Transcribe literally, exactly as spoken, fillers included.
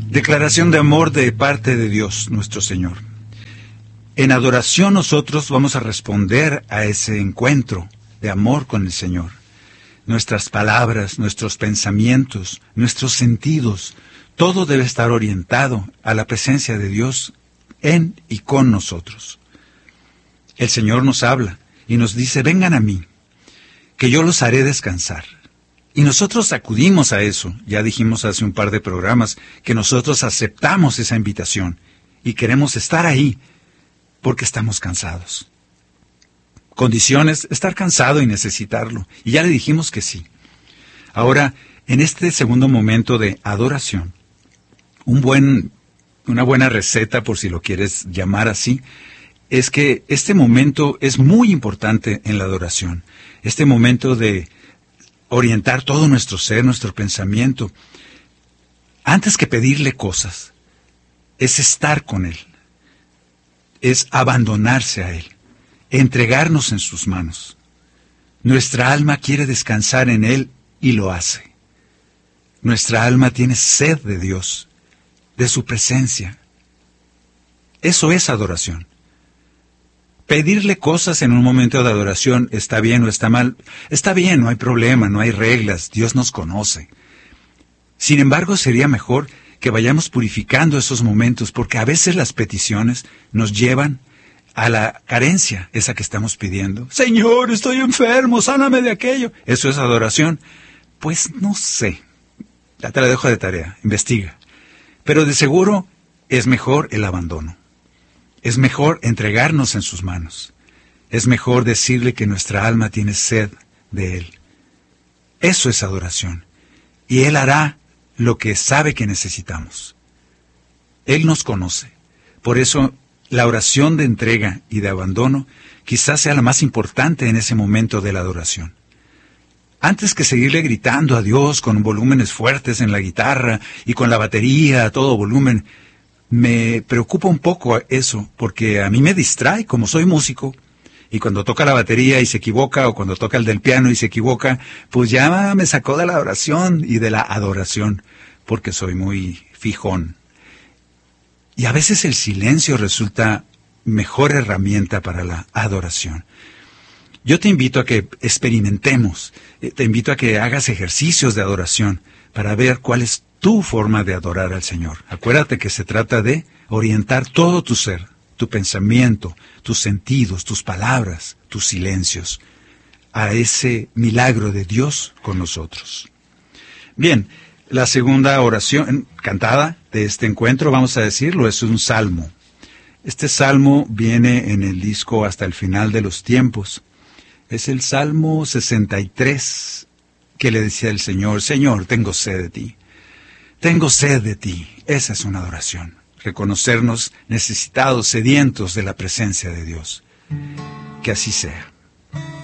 Declaración de amor de parte de Dios, nuestro Señor. En adoración nosotros vamos a responder a ese encuentro de amor con el Señor. Nuestras palabras, nuestros pensamientos, nuestros sentidos, todo debe estar orientado a la presencia de Dios en y con nosotros. El Señor nos habla y nos dice, vengan a mí, que yo los haré descansar. Y nosotros acudimos a eso. Ya dijimos hace un par de programas que nosotros aceptamos esa invitación y queremos estar ahí porque estamos cansados. Condiciones, estar cansado y necesitarlo. Y ya le dijimos que sí. Ahora, en este segundo momento de adoración, un buen, una buena receta, por si lo quieres llamar así, es que este momento es muy importante en la adoración. Este momento de orientar todo nuestro ser, nuestro pensamiento, antes que pedirle cosas, es estar con Él, es abandonarse a Él, entregarnos en sus manos. Nuestra alma quiere descansar en Él y lo hace. Nuestra alma tiene sed de Dios, de su presencia. Eso es adoración. Pedirle cosas en un momento de adoración está bien o está mal. Está bien, no hay problema, no hay reglas, Dios nos conoce. Sin embargo, sería mejor que vayamos purificando esos momentos, porque a veces las peticiones nos llevan a la carencia, esa que estamos pidiendo. Señor, estoy enfermo, sáname de aquello. ¿Eso es adoración? Pues no sé. Ya te la dejo de tarea, investiga. Pero de seguro es mejor el abandono. Es mejor entregarnos en sus manos. Es mejor decirle que nuestra alma tiene sed de Él. Eso es adoración. Y Él hará lo que sabe que necesitamos. Él nos conoce. Por eso, la oración de entrega y de abandono quizás sea la más importante en ese momento de la adoración. Antes que seguirle gritando a Dios con volúmenes fuertes en la guitarra y con la batería a todo volumen, me preocupa un poco eso, porque a mí me distrae, como soy músico, y cuando toca la batería y se equivoca, o cuando toca el del piano y se equivoca, pues ya me sacó de la oración y de la adoración, porque soy muy fijón. Y a veces el silencio resulta mejor herramienta para la adoración. Yo te invito a que experimentemos, te invito a que hagas ejercicios de adoración para ver cuál es tu forma de adorar al Señor. Acuérdate que se trata de orientar todo tu ser, tu pensamiento, tus sentidos, tus palabras, tus silencios, a ese milagro de Dios con nosotros. Bien, la segunda oración cantada de este encuentro, vamos a decirlo, es un salmo. Este salmo viene en el disco Hasta el final de los tiempos. Es el Salmo sesenta y tres, que le decía el Señor, Señor, tengo sed de ti. Tengo sed de ti. Esa es una adoración. Reconocernos necesitados, sedientos de la presencia de Dios. Que así sea.